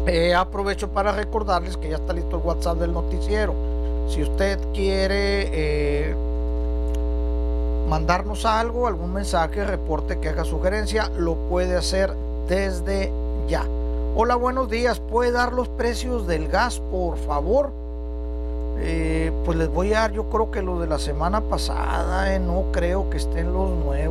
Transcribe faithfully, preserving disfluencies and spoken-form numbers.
Eh, aprovecho para recordarles que ya está listo el WhatsApp del noticiero. Si usted quiere eh, mandarnos algo, algún mensaje, reporte, queja, sugerencia, lo puede hacer desde ya. Hola, buenos días. ¿Puede dar los precios del gas, por favor? Eh, pues les voy a dar, yo creo que lo de la semana pasada, eh, no creo que estén los nuevos.